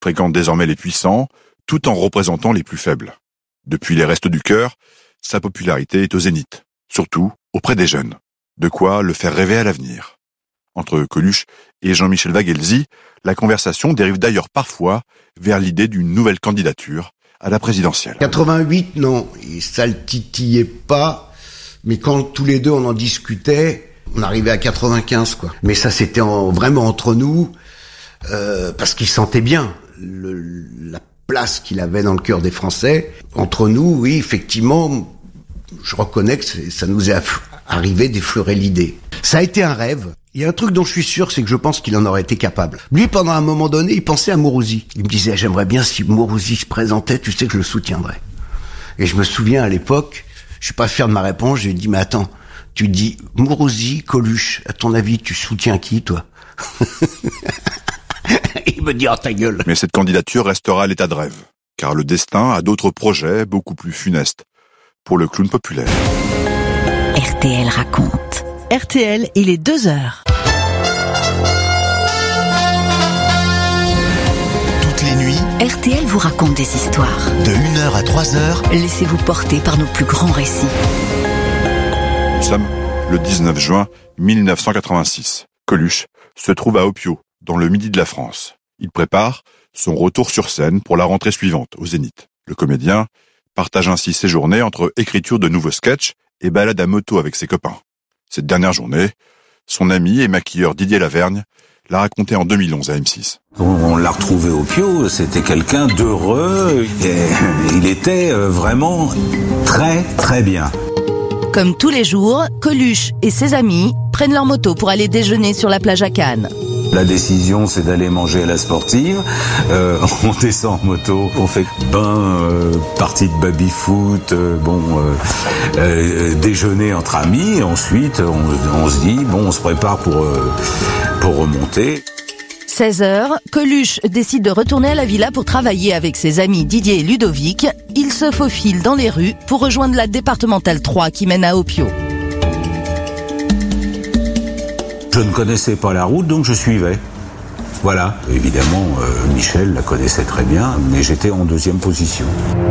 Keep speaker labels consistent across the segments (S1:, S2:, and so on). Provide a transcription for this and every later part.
S1: fréquente désormais les puissants, tout en représentant les plus faibles. Depuis les Restos du Cœur, sa popularité est au zénith, surtout auprès des jeunes. De quoi le faire rêver à l'avenir. Entre Coluche et Jean-Michel Vaguelzi, la conversation dérive d'ailleurs parfois vers l'idée d'une nouvelle candidature à la présidentielle.
S2: 88, non, ça le titillait pas, mais quand tous les deux on en discutait, on arrivait à 95, quoi. Mais ça c'était vraiment entre nous, parce qu'il sentait bien la place qu'il avait dans le cœur des Français. Entre nous, oui, effectivement, je reconnais que ça nous est arrivé d'effleurer l'idée. Ça a été un rêve. Il y a un truc dont je suis sûr, c'est que je pense qu'il en aurait été capable. Lui, pendant un moment donné, il pensait à Mourouzi. Il me disait, j'aimerais bien si Mourouzi se présentait, tu sais que je le soutiendrais. Et je me souviens à l'époque, je suis pas fier de ma réponse, j'ai dit, mais attends, tu dis Mourouzi, Coluche, à ton avis, tu soutiens qui, toi? Il me dit, oh ta gueule.
S1: Mais cette candidature restera à l'état de rêve, car le destin a d'autres projets beaucoup plus funestes pour le clown populaire.
S3: RTL raconte.
S4: RTL, il est 2h.
S3: Toutes les nuits, RTL vous raconte des histoires.
S5: De 1h à 3h,
S3: laissez-vous porter par nos plus grands récits.
S1: Nous sommes le 19 juin 1986. Coluche se trouve à Opio, dans le midi de la France. Il prépare son retour sur scène pour la rentrée suivante, au Zénith. Le comédien partage ainsi ses journées entre écriture de nouveaux sketchs et balade à moto avec ses copains. Cette dernière journée, son ami et maquilleur Didier Lavergne l'a raconté en 2011 à M6.
S6: On l'a retrouvé au Pio, c'était quelqu'un d'heureux, et il était vraiment très très bien.
S4: Comme tous les jours, Coluche et ses amis prennent leur moto pour aller déjeuner sur la plage à Cannes.
S6: La décision, c'est d'aller manger à la sportive. On descend en moto, on fait partie de baby-foot, déjeuner entre amis. Et ensuite, on se dit, on se prépare pour remonter.
S4: 16h, Coluche décide de retourner à la villa pour travailler avec ses amis Didier et Ludovic. Il se faufile dans les rues pour rejoindre la départementale 3 qui mène à Opio.
S6: Je ne connaissais pas la route, donc je suivais. Voilà. Évidemment, Michel la connaissait très bien, mais j'étais en deuxième position.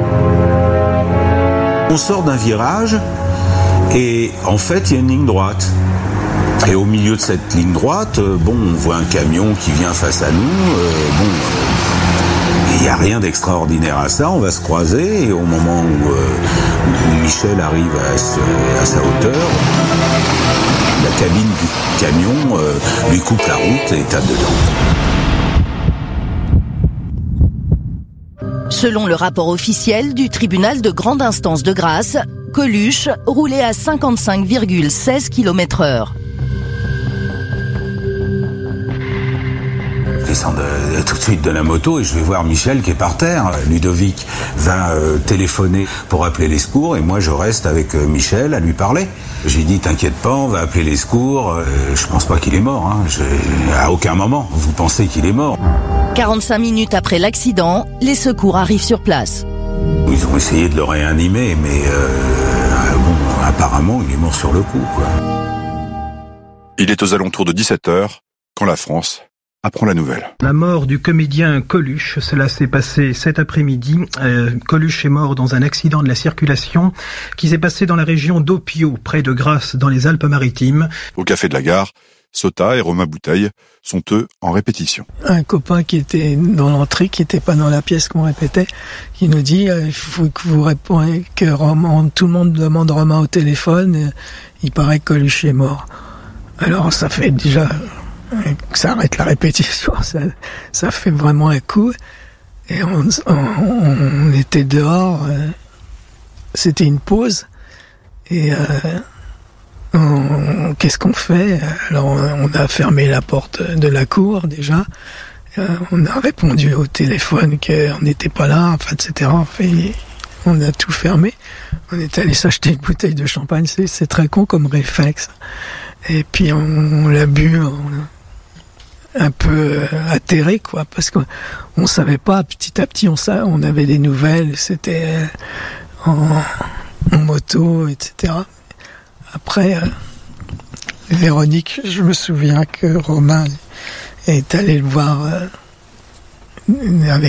S6: On sort d'un virage, et en fait, il y a une ligne droite. Et au milieu de cette ligne droite, on voit un camion qui vient face à nous. Il n'y a rien d'extraordinaire à ça, on va se croiser, et au moment où Michel arrive à sa hauteur, la cabine du camion lui coupe la route et tape dedans.
S4: Selon le rapport officiel du tribunal de grande instance de Grasse, Coluche roulait à 55,16 km/h.
S6: Je descends tout de suite de la moto et je vais voir Michel qui est par terre. Ludovic va téléphoner pour appeler les secours et moi je reste avec Michel à lui parler. J'ai dit t'inquiète pas, on va appeler les secours. Je pense pas qu'il est mort. À aucun moment vous pensez qu'il est mort.
S4: 45 minutes après l'accident, les secours arrivent sur place.
S6: Ils ont essayé de le réanimer, mais apparemment il est mort sur le coup, quoi.
S1: Il est aux alentours de 17h quand la France apprend la nouvelle.
S7: La mort du comédien Coluche, cela s'est passé cet après-midi. Coluche est mort dans un accident de la circulation qui s'est passé dans la région d'Opio, près de Grasse, dans les Alpes-Maritimes.
S1: Au café de la gare, Sota et Romain Bouteille sont eux en répétition.
S8: Un copain qui était dans l'entrée, qui n'était pas dans la pièce qu'on répétait, qui nous dit il faut que vous répondiez, que Romain, tout le monde demande Romain au téléphone, il paraît que Coluche est mort. Alors ça fait déjà que ça arrête la répétition, ça fait vraiment un coup. Et on était dehors, c'était une pause, et qu'est-ce qu'on fait? Alors on a fermé la porte de la cour déjà, on a répondu au téléphone qu'on n'était pas là, etc. On a tout fermé, on est allé s'acheter une bouteille de champagne, c'est très con comme réflexe. Et puis on l'a bu, un peu atterré, quoi, parce qu'on savait pas, petit à petit on avait des nouvelles, c'était en moto, etc. Après, Véronique, je me souviens que Romain est allé le voir avec